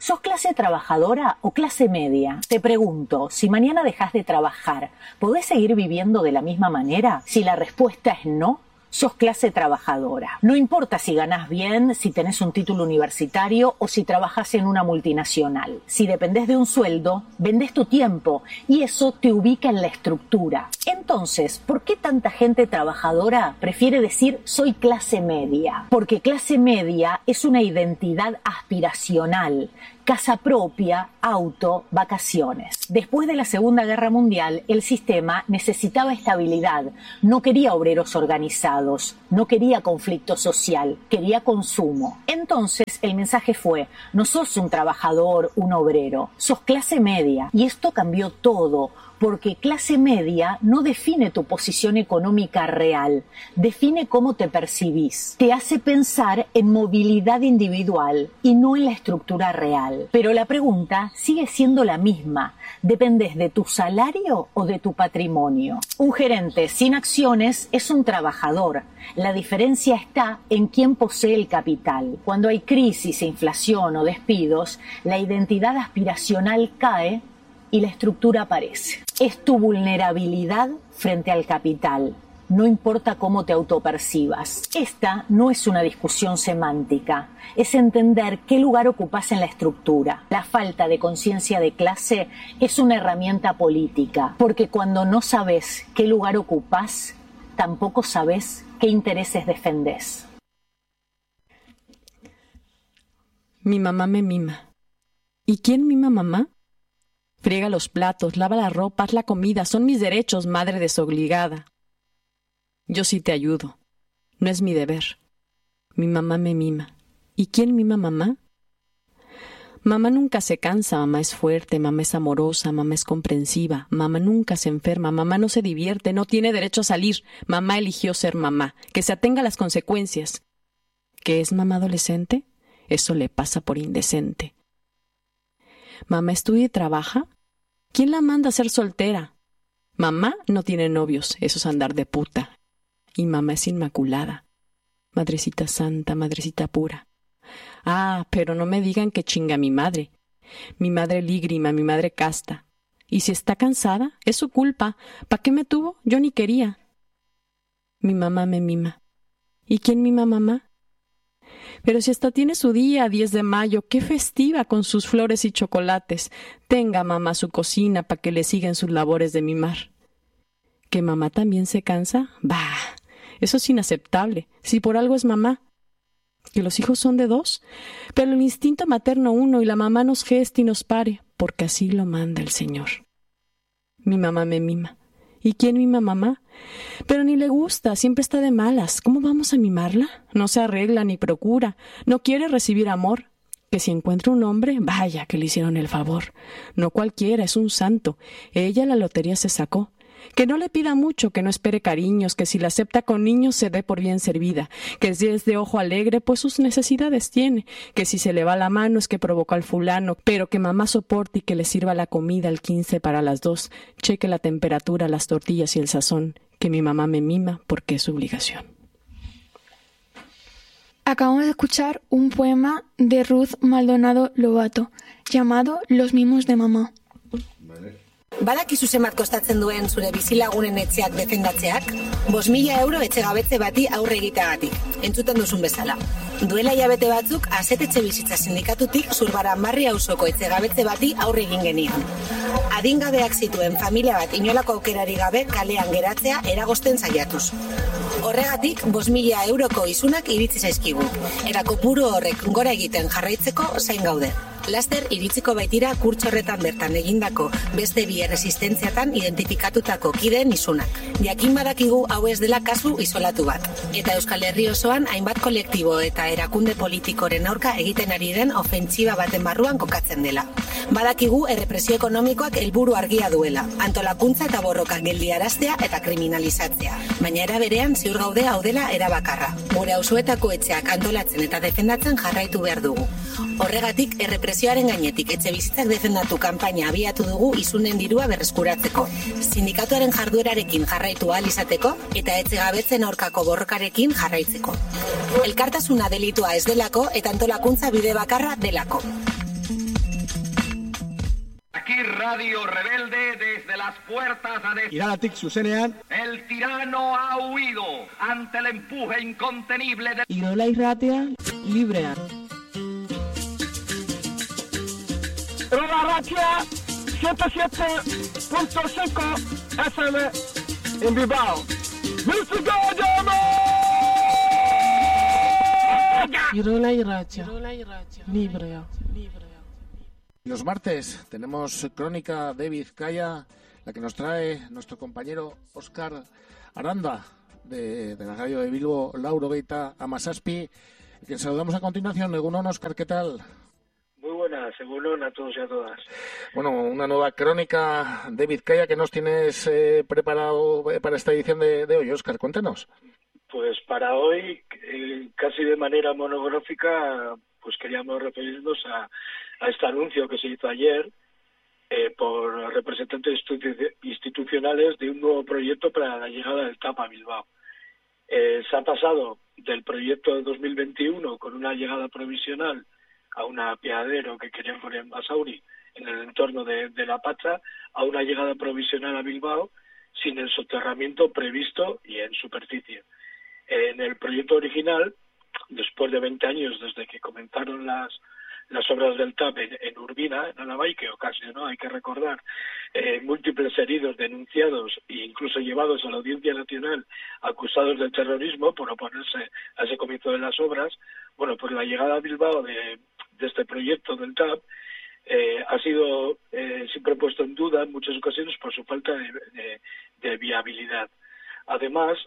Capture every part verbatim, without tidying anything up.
¿Sos clase trabajadora o clase media? Te pregunto, si mañana dejas de trabajar, ¿podés seguir viviendo de la misma manera? Si la respuesta es no, sos clase trabajadora. No importa si ganás bien, si tenés un título universitario o si trabajás en una multinacional. Si dependés de un sueldo, vendés tu tiempo y eso te ubica en la estructura. Entonces, ¿por qué tanta gente trabajadora prefiere decir soy clase media? Porque clase media es una identidad aspiracional. Casa propia, auto, vacaciones. Después de la Segunda Guerra Mundial, el sistema necesitaba estabilidad. No quería obreros organizados, no quería conflicto social, quería consumo. Entonces, el mensaje fue, no sos un trabajador, un obrero, sos clase media. Y esto cambió todo, porque clase media no define tu posición económica real, define cómo te percibís. Te hace pensar en movilidad individual y no en la estructura real. Pero la pregunta sigue siendo la misma. ¿Dependes de tu salario o de tu patrimonio? Un gerente sin acciones es un trabajador. La diferencia está en quién posee el capital. Cuando hay crisis, inflación o despidos, la identidad aspiracional cae y la estructura aparece. Es tu vulnerabilidad frente al capital. No importa cómo te autopercibas. Esta no es una discusión semántica. Es entender qué lugar ocupas en la estructura. La falta de conciencia de clase es una herramienta política, porque cuando no sabes qué lugar ocupas, tampoco sabes qué intereses defendés. Mi mamá me mima. ¿Y quién mima mamá? Friega los platos, lava la ropa, haz la comida. Son mis derechos, madre desobligada. Yo sí te ayudo. No es mi deber. Mi mamá me mima. ¿Y quién mima mamá? Mamá nunca se cansa, mamá es fuerte, mamá es amorosa, mamá es comprensiva, mamá nunca se enferma, mamá no se divierte, no tiene derecho a salir. Mamá eligió ser mamá. Que se atenga a las consecuencias. ¿Qué es mamá adolescente? Eso le pasa por indecente. ¿Mamá estudia y trabaja? ¿Quién la manda a ser soltera? Mamá no tiene novios, eso es andar de puta. Y mamá es inmaculada. Madrecita santa, madrecita pura. Ah, pero no me digan que chinga mi madre. Mi madre lígrima, mi madre casta. Y si está cansada, es su culpa. ¿Para qué me tuvo? Yo ni quería. Mi mamá me mima. ¿Y quién mima mamá? Pero si hasta tiene su día, diez de mayo, qué festiva con sus flores y chocolates. Tenga mamá su cocina para que le sigan sus labores de mimar. ¿Que mamá también se cansa? Bah, eso es inaceptable, si por algo es mamá. ¿Que los hijos son de dos? Pero el instinto materno uno y la mamá nos gesta y nos pare, porque así lo manda el Señor. Mi mamá me mima. ¿Y quién mima mamá? Pero ni le gusta, siempre está de malas. ¿Cómo vamos a mimarla? No se arregla ni procura, no quiere recibir amor. Que si encuentra un hombre, vaya que le hicieron el favor. No cualquiera, es un santo. Ella la lotería se sacó. Que no le pida mucho, que no espere cariños, que si la acepta con niños se dé por bien servida, que si es de ojo alegre, pues sus necesidades tiene, que si se le va la mano es que provocó al fulano, pero que mamá soporte y que le sirva la comida al quince para las dos, cheque la temperatura, las tortillas y el sazón, que mi mamá me mima porque es su obligación. Acabamos de escuchar un poema de Ruth Maldonado Lobato, llamado Los mimos de mamá. Vale. Badakizu zenbat kostatzen duen zure bizilagunen etxeak defendatzeak? Bost mila euro etxegabetze bati aurre egiteagatik, entzuten duzun bezala. Duela hilabete batzuk, Asetetxe Bizitza Sindikatutik Zurbaranbarri auzoko etxegabetze bati aurre egin genion. Adingabeak zituen familia bat inolako aukerari gabe kalean geratzea eragozten saiatuz. Horregatik, bost mila euroko isunak iritsi zaizkigu. Era kopuru horrek gora egiten jarraitzeko zain gaude. Laster iritsiko baitira kurtso horretan bertan egindako beste bi erresistentziatan identifikatutako kideen isunak. Jakin badakigu hau ez dela kasu isolatu bat. Eta Euskal Herri osoan hainbat kolektibo eta erakunde politikoren aurka egiten ari den ofentsiba baten barruan kokatzen dela. Badakigu errepresio ekonomikoak helburu argia duela, antolakuntza eta borroka geldiaraztea eta kriminalizatzea. Baina era berean ziur gaude hau dela erabakarra. Gure auzoetako etxeak antolatzen eta defendatzen jarraitu behar dugu. Horregatik, errepresioaren gainetik etxe bizitzak defendatu kanpaina abiatu dugu isunen dirua berreskuratzeko. Sindikatuaren jarduerarekin jarraitu ahal izateko eta etxegabetzen aurkako borrokarekin jarraitzeko. Elkartasuna delitua ez delako eta antolakuntza bide bakarra delako. Aquí Radio Rebelde desde las puertas de... Iralatik zuzenean. El tirano ha huido ante el empuje incontenible de... Irola irratia librean. Irola irratia ciento siete punto cinco F M en Bilbao. ¡Música Irola irratia librea. Los martes tenemos Crónica de Vizcaya, la que nos trae nuestro compañero Óscar Aranda, de, de la radio de Bilbo, Lauro Geita Amasaspi, que saludamos a continuación. Egunon, Óscar, ¿qué tal? Muy buenas, egunon a todos y a todas. Bueno, una nueva Crónica de Vizcaya que nos tienes eh, preparado para esta edición de, de hoy. Óscar, cuéntanos. Pues para hoy, eh, casi de manera monográfica, pues queríamos referirnos a, a este anuncio que se hizo ayer eh, por representantes institu- institucionales de un nuevo proyecto para la llegada del T A P a Bilbao. Eh, se ha pasado del proyecto de dos mil veintiuno con una llegada provisional a un apeadero que querían poner en Basauri, en el entorno de, de La Pacha, a una llegada provisional a Bilbao sin el soterramiento previsto y en superficie. En el proyecto original, después de veinte años desde que comenzaron las las obras del T A P en, en Urbina, en Álava, y que ocasionó, hay que recordar, eh, múltiples heridos denunciados e incluso llevados a la Audiencia Nacional acusados de terrorismo por oponerse a ese comienzo de las obras, bueno, pues la llegada a Bilbao de, de este proyecto del T A P eh, ha sido eh, siempre puesto en duda en muchas ocasiones por su falta de, de, de viabilidad. Además,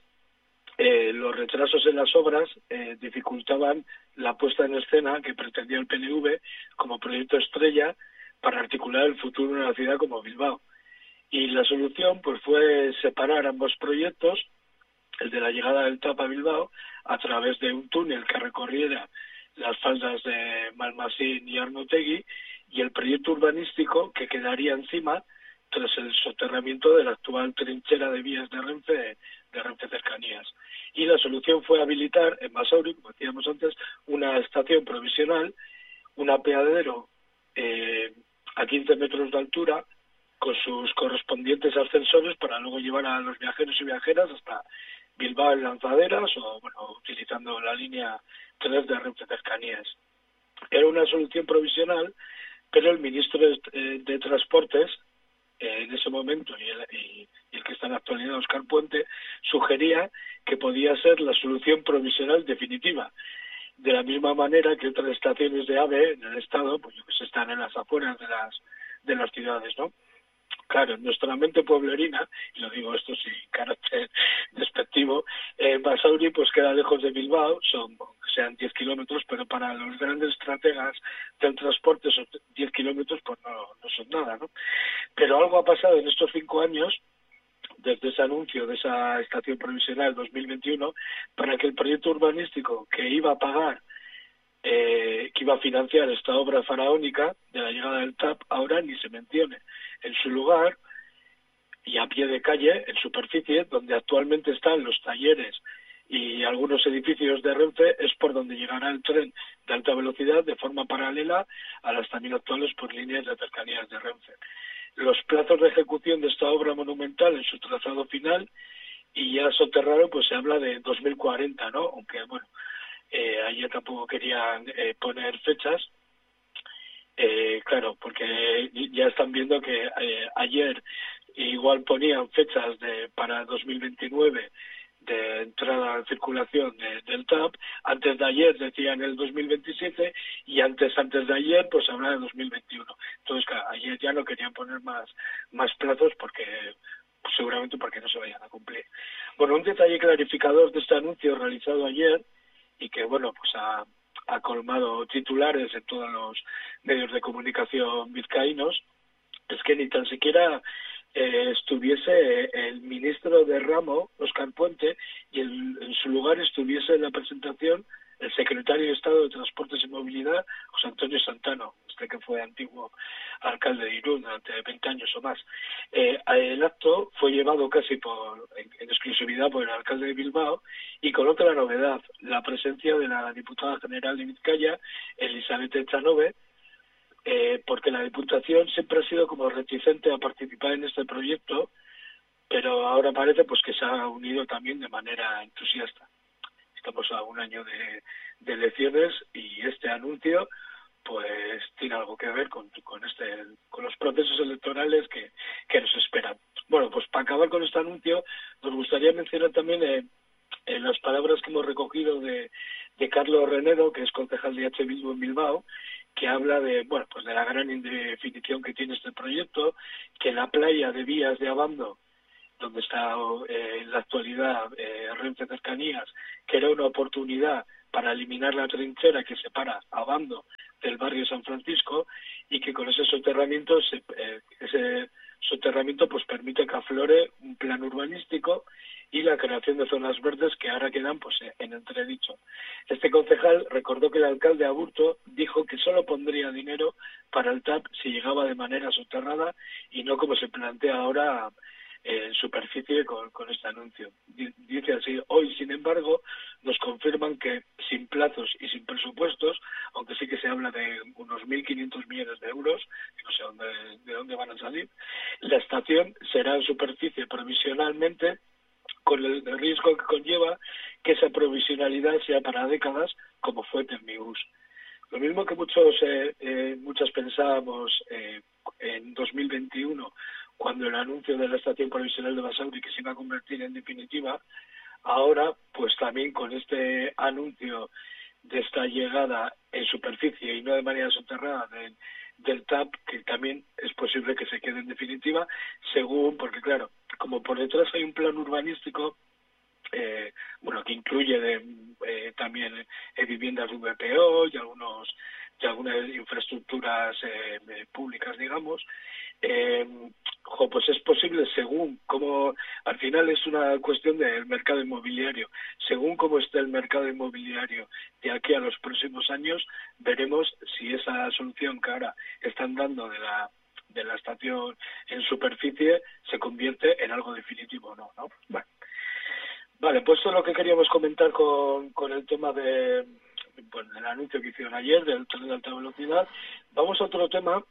Eh, los retrasos en las obras eh, dificultaban la puesta en escena que pretendía el P N V como proyecto estrella para articular el futuro de una ciudad como Bilbao. Y la solución pues fue separar ambos proyectos, el de la llegada del T A P a Bilbao, a través de un túnel que recorriera las faldas de Malmasín y Arnotegui, y el proyecto urbanístico que quedaría encima tras el soterramiento de la actual trinchera de vías de Renfe, de Renfe Cercanías. Y la solución fue habilitar en Basauri, como decíamos antes, una estación provisional, un apeadero eh, a quince metros de altura, con sus correspondientes ascensores para luego llevar a los viajeros y viajeras hasta Bilbao en Lanzaderas o, bueno, utilizando la línea tres de Renfe Cercanías. Era una solución provisional, pero el ministro de, eh, de Transportes, en ese momento, y el, y, y el que está en la actualidad, Óscar Puente, sugería que podía ser la solución provisional definitiva. De la misma manera que otras estaciones de AVE en el Estado, pues yo que sé, están en las afueras de las de las ciudades, ¿no? Claro, en nuestra mente pueblerina, y lo digo esto sin carácter despectivo, eh, Basauri pues queda lejos de Bilbao, son sean diez kilómetros, pero para los grandes estrategas del transporte esos diez kilómetros pues no, no son nada, ¿no? Pero algo ha pasado en estos cinco años, desde ese anuncio de esa estación provisional dos mil veintiuno, para que el proyecto urbanístico que iba a pagar, eh, que iba a financiar esta obra faraónica de la llegada del T A P, ahora ni se mencione. En su lugar, y a pie de calle, en superficie, donde actualmente están los talleres y algunos edificios de Renfe, es por donde llegará el tren de alta velocidad de forma paralela a las también actuales por líneas de cercanías de Renfe. Los plazos de ejecución de esta obra monumental en su trazado final, y ya soterrado, pues se habla de dos mil cuarenta, ¿no? Aunque, bueno, eh, ayer tampoco querían eh, poner fechas. Eh, claro, porque ya están viendo que eh, ayer igual ponían fechas de para dos mil veintinueve de entrada en circulación de, del T A P, antes de ayer decían el dos mil veintisiete y antes antes de ayer pues hablaba de dos mil veintiuno. Entonces claro, ayer ya no querían poner más más plazos porque pues, seguramente porque no se vayan a cumplir. Bueno, un detalle clarificador de este anuncio realizado ayer y que bueno pues ha ha colmado titulares en todos los medios de comunicación vizcaínos, es que ni tan siquiera eh, estuviese el ministro de ramo, Óscar Puente, y el, en su lugar estuviese en la presentación el secretario de Estado de Transportes y Movilidad, José Antonio Santano, este que fue antiguo alcalde de Irún durante veinte años o más. Eh, el acto fue llevado casi por en, en exclusividad por el alcalde de Bilbao y con otra novedad, la presencia de la diputada general de Vizcaya, Elizabeth Echanove, eh, porque la Diputación siempre ha sido como reticente a participar en este proyecto, pero ahora parece pues que se ha unido también de manera entusiasta. Estamos a un año de, de elecciones y este anuncio pues tiene algo que ver con, con este con los procesos electorales que, que nos esperan. Bueno, pues para acabar con este anuncio, nos gustaría mencionar también eh, eh, las palabras que hemos recogido de, de Carlos Renedo, que es concejal de H. Bildu en Bilbao, que habla de bueno pues de la gran indefinición que tiene este proyecto, que la playa de Vías de Abando, donde está eh, en la actualidad eh, Renfe Cercanías, que era una oportunidad para eliminar la trinchera que separa Abando del barrio San Francisco, y que con ese soterramiento se, eh, ese soterramiento pues permite que aflore un plan urbanístico y la creación de zonas verdes que ahora quedan pues en entredicho. Este concejal recordó que el alcalde Aburto dijo que solo pondría dinero para el T A P si llegaba de manera soterrada y no como se plantea ahora en superficie con, con este anuncio. Dice así: hoy, sin embargo, nos confirman que sin plazos y sin presupuestos, aunque sí que se habla de unos mil quinientos millones de euros, que no sé dónde, de dónde van a salir, la estación será en superficie provisionalmente, con el riesgo que conlleva que esa provisionalidad sea para décadas, como fue Termibus. Lo mismo que muchos eh, eh, muchas pensábamos eh, en dos mil veintiuno, cuando el anuncio de la estación provisional de Basauri que se iba a convertir en definitiva, ahora pues también con este anuncio de esta llegada en superficie y no de manera soterrada de, del T A P, que también es posible que se quede en definitiva, según, porque claro, como por detrás hay un plan urbanístico, eh, bueno, que incluye de, eh, también eh, viviendas de V P O y algunos y algunas infraestructuras eh, eh, públicas, digamos, eh, jo, pues es posible, según cómo, al final es una cuestión del mercado inmobiliario, según cómo esté el mercado inmobiliario de aquí a los próximos años, veremos si esa solución que ahora están dando de la de la estación en superficie se convierte en algo definitivo o no, ¿no? Bueno. Vale, pues esto es lo que queríamos comentar con, con el tema de, bueno, del anuncio que hicieron ayer del tren de alta velocidad. Vamos a otro tema.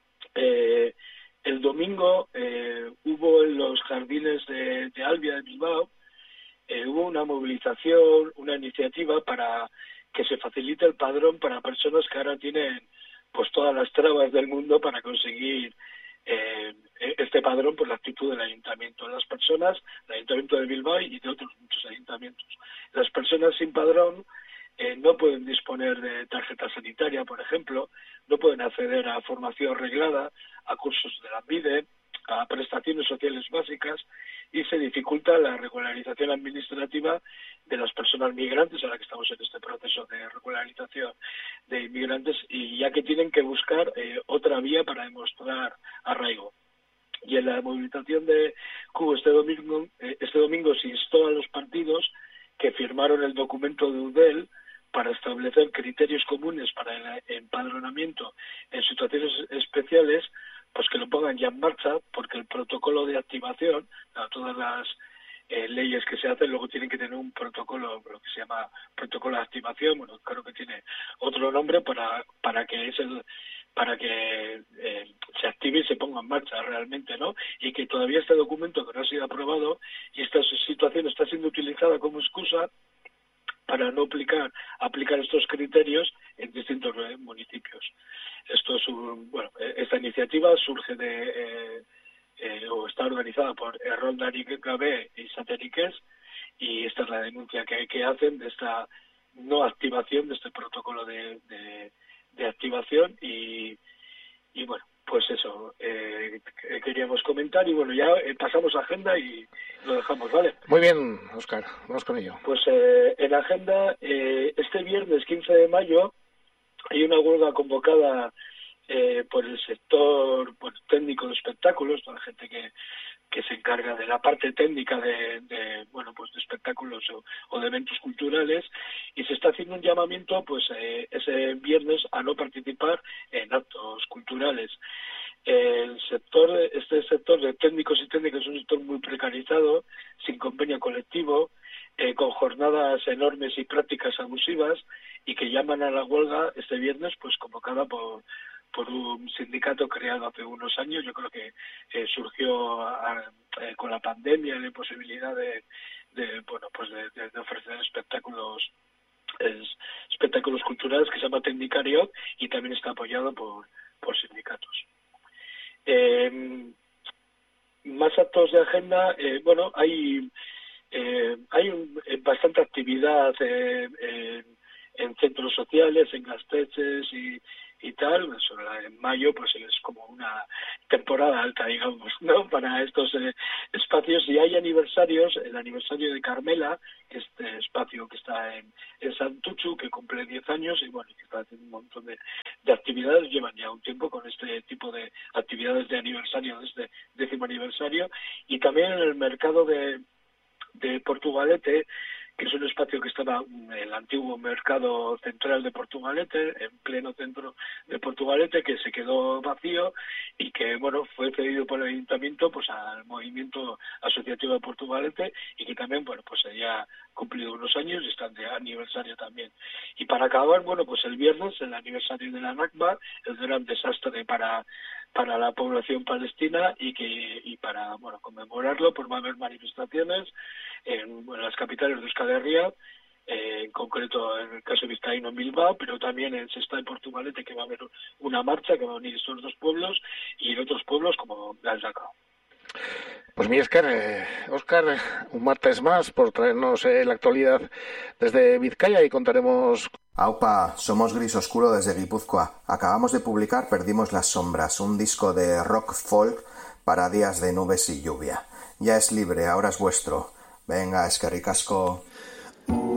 Eh, el domingo eh, hubo en los jardines de, de Albia de Bilbao, eh, hubo una movilización, una iniciativa para que se facilite el padrón para personas que ahora tienen pues todas las trabas del mundo para conseguir eh, este padrón por la actitud del ayuntamiento. Las personas, el ayuntamiento de Bilbao y de otros muchos ayuntamientos, las personas sin padrón eh, no pueden disponer de tarjeta sanitaria, por ejemplo, no pueden acceder a formación reglada, a cursos de la Lanbide, a prestaciones sociales básicas, y se dificulta la regularización administrativa de las personas migrantes, ahora que estamos en este proceso de regularización de inmigrantes, y ya que tienen que buscar eh, otra vía para demostrar arraigo. Y en la movilización de Cuba este domingo, eh, este domingo se instó a los partidos que firmaron el documento de Udel para establecer criterios comunes para el empadronamiento en situaciones especiales, pues que lo pongan ya en marcha, porque el protocolo de activación, todas las eh, leyes que se hacen luego tienen que tener un protocolo, lo que se llama protocolo de activación, bueno, creo que tiene otro nombre para para que es el, para que eh, se active y se ponga en marcha realmente, ¿no? Y que todavía este documento que no ha sido aprobado y esta situación está siendo utilizada como excusa para no aplicar aplicar estos criterios en distintos eh, municipios. Esto es un, bueno, esta iniciativa surge de eh, eh, o está organizada por Erroldarik Gabe y Sateriques, y esta es la denuncia que, que hacen de esta no activación de este protocolo de, de, de activación y, y bueno, pues eso eh, queríamos comentar y bueno, ya eh, pasamos a agenda y lo dejamos, ¿vale? Muy bien, Óscar, vamos con ello. Pues eh, en agenda, eh, este viernes quince de mayo hay una huelga convocada eh, por el sector bueno, técnico de espectáculos, toda la gente que, que se encarga de la parte técnica de, de bueno pues de espectáculos o, o de eventos culturales, y se está haciendo un llamamiento pues eh, ese viernes a no participar en actos culturales. El sector, este sector de técnicos y técnicas es un sector muy precarizado, sin convenio colectivo, eh, con jornadas enormes y prácticas abusivas, y que llaman a la huelga este viernes pues convocada por por un sindicato creado hace unos años. Yo creo que eh, surgió a, eh, con la pandemia la posibilidad de, de bueno pues de, de, de ofrecer espectáculos es, espectáculos culturales, que se llama Tecnicariot, y también está apoyado por, por sindicatos. Eh, más actos de agenda, eh, bueno, hay eh, hay un, eh, bastante actividad eh, en, en centros sociales, en Gasteches y y tal. En mayo pues es como una temporada alta, digamos, ¿no?, para estos eh, espacios. Y hay aniversarios, el aniversario de Carmela, este espacio que está en, en Santuchu, que cumple diez años, y bueno, que está haciendo un montón de, de actividades. Llevan ya un tiempo con este tipo de actividades de aniversario, de este décimo aniversario. Y también en el mercado de, de Portugalete, que es un espacio que estaba en el antiguo mercado central de Portugalete, en pleno centro de Portugalete, que se quedó vacío y que, bueno, fue cedido por el ayuntamiento pues al movimiento asociativo de Portugalete, y que también, bueno, pues ya ha cumplido unos años y están de aniversario también. Y para acabar, bueno, pues el viernes, el aniversario de la Nakba, el gran desastre para para la población palestina, y que y para, bueno, conmemorarlo, pues va a haber manifestaciones en, bueno, las capitales de Euskal Herria, eh, en concreto en el caso de vizcaíno en Bilbao, pero también en Sestao y Portugalete, que va a haber una marcha que va a unir estos dos pueblos, y en otros pueblos como Galdakao. Pues mi Óscar, eh, Óscar, un martes más por traernos eh, la actualidad desde Vizcaya, y contaremos. Aupa, somos Gris Oscuro desde Guipúzcoa. Acabamos de publicar Perdimos las sombras, un disco de rock folk para días de nubes y lluvia. Ya es libre, ahora es vuestro. Venga, eskerrik asko.